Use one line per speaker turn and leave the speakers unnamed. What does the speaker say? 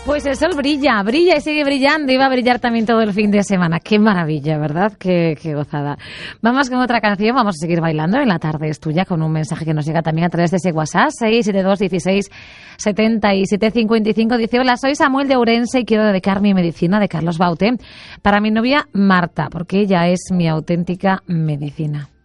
Pues el sol brilla, brilla y sigue brillando y va a brillar también todo el fin de semana. Qué maravilla, ¿verdad? Qué gozada. Vamos con otra canción, vamos a seguir bailando en La tarde es tuya con un mensaje que nos llega también a través de ese WhatsApp 672 16 77 55. Dice: hola, soy Samuel de Ourense y quiero dedicar mi medicina de Carlos Baute para mi novia Marta, porque ella es mi auténtica medicina.